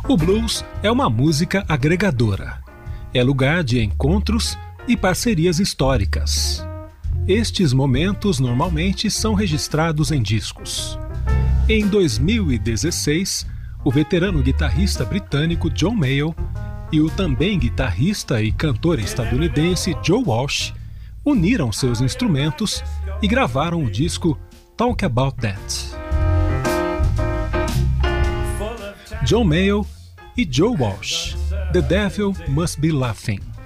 O blues é uma música agregadora. É lugar de encontros e parcerias históricas. Estes momentos normalmente são registrados em discos. Em 2016, o veterano guitarrista britânico John Mayall e o também guitarrista e cantor estadunidense Joe Walsh uniram seus instrumentos e gravaram o disco Talk About That. John Mayall e Joe Walsh, The Devil Must Be Laughing.